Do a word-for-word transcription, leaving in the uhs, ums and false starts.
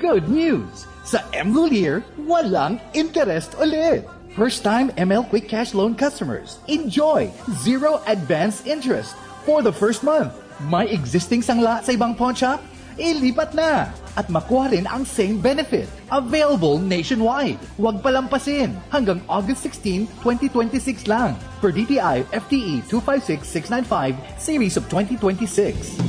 Good news! Sa M-Rolier, walang interest ulit. First-time M L Quick Cash Loan customers, enjoy zero advance interest for the first month. May existing sangla sa ibang pawn shop? Ilipat na! At makuha rin ang same benefit. Available nationwide. Huwag palampasin. Hanggang August sixteenth, twenty twenty-six lang. Per D T I F T E two five six six nine five, Series of twenty twenty-six.